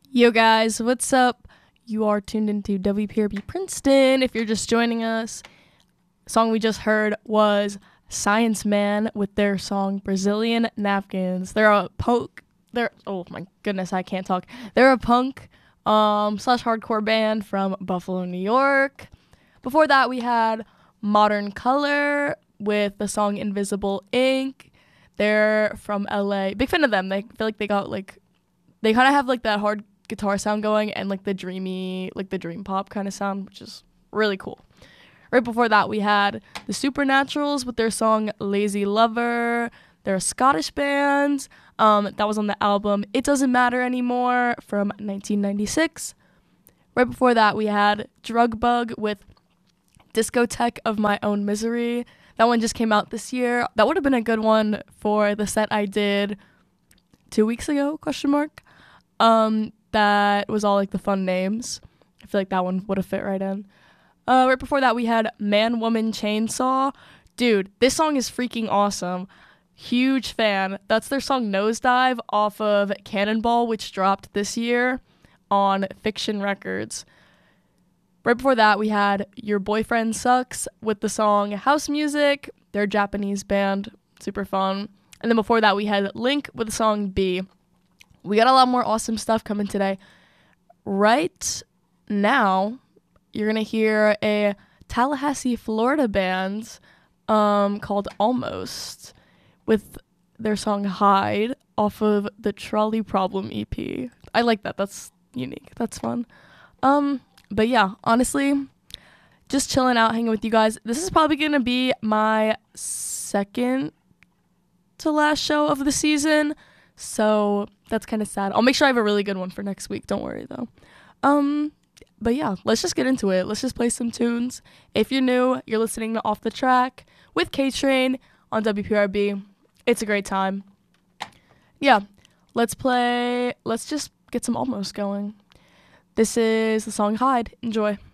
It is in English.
Yo guys, what's up? You are tuned into WPRB Princeton. If you're just joining us, the song we just heard was Science Man with their song Brazilian Napkins. They're a punk. Oh my goodness, I can't talk. They're a punk slash hardcore band from Buffalo, New York. Before that, we had Modern Color with the song Invisible Ink. They're from LA. Big fan of them. They feel like they kind of have like that hard guitar sound going and like the dreamy, like the dream pop kind of sound, which is really cool. Right before that, we had the Supernaturals with their song Lazy Lover. They're a Scottish band that was on the album It Doesn't Matter Anymore from 1996. Right before that, we had Drug Bug with Discotheque of My Own Misery. That one just came out this year. That would have been a good one for the set I did 2 weeks ago, question mark. That was all like the fun names. I feel like that one would have fit right in. Right before that, we had Man, Woman, Chainsaw. Dude, this song is freaking awesome. Huge fan. That's their song Nosedive off of Cannonball, which dropped this year on Fiction Records. Right before that, we had Your Boyfriend Sucks with the song House Music. They're a Japanese band. Super fun. And then before that, we had Link with the song B. We got a lot more awesome stuff coming today. Right now, you're going to hear a Tallahassee, Florida band called Almost with their song Hide off of the Trolley Problem EP. I like that. That's unique. That's fun. But yeah, honestly, just chilling out, hanging with you guys. This is probably going to be my second to last show of the season. So that's kind of sad. I'll make sure I have a really good one for next week. Don't worry, though. But yeah, let's just get into it. Let's just play some tunes. If you're new, you're listening to Off the Track with K-Train on WPRB. It's a great time. Yeah, let's just get some Almost going. This is the song Hide. Enjoy.